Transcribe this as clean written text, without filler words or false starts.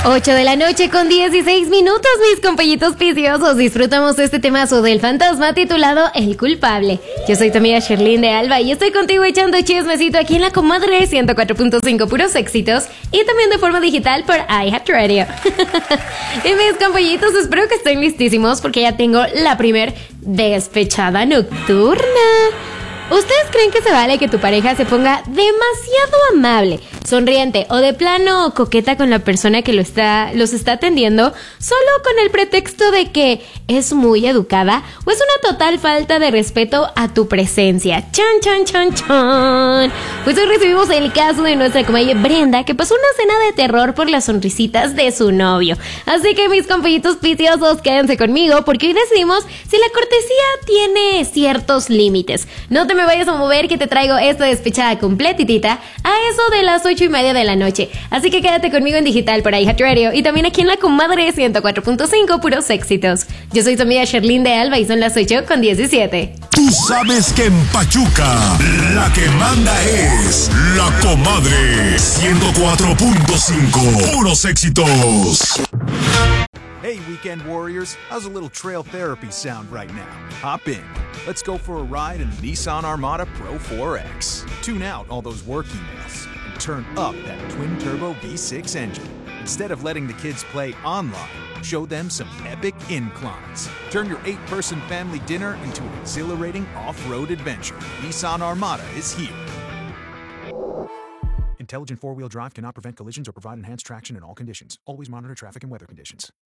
8 de la noche con 16 minutos, mis compañitos piciosos. Disfrutamos de este temazo del fantasma titulado El Culpable. Yo soy tu amiga Sherlyn de Alba y estoy contigo echando chismecito aquí en La Comadre 104.5, puros éxitos. Y también de forma digital por iHeartRadio. Y mis compañitos, espero que estén listísimos porque ya tengo la primer despechada nocturna. ¿Ustedes creen que se vale que tu pareja se ponga demasiado amable, sonriente o de plano coqueta con la persona que los está atendiendo solo con el pretexto de que es muy educada, o es una total falta de respeto a tu presencia? Chan, chan, chan, chan. Pues hoy recibimos el caso de nuestra comadre Brenda, que pasó una cena de terror por las sonrisitas de su novio. Así que mis compañitos piciosos, quédense conmigo porque hoy decidimos si la cortesía tiene ciertos límites. No te me vayas a mover, que te traigo esta despechada completitita a eso de las 8:30 de la noche. Así que quédate conmigo en digital por iHeartRadio y también aquí en La Comadre 104.5, puros éxitos. Yo soy tu amiga Sherlyn de Alba y son las 8:17. Tú sabes que en Pachuca la que manda es La Comadre 104.5, puros éxitos. Hey, weekend warriors, how's a little trail therapy sound right now? Hop in. Let's go for a ride in the Nissan Armada Pro 4X. Tune out all those work emails and turn up that twin-turbo V6 engine. Instead of letting the kids play online, show them some epic inclines. Turn your 8-person family dinner into an exhilarating off-road adventure. Nissan Armada is here. Intelligent four-wheel drive cannot prevent collisions or provide enhanced traction in all conditions. Always monitor traffic and weather conditions.